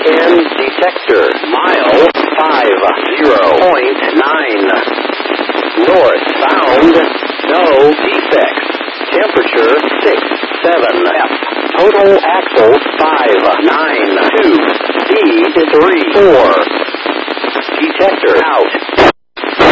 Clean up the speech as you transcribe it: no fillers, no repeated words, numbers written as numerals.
in detector. Mile 50.9. Northbound, no defects. Temperature 67. F. Total axles 592. Speed 34. Detector out.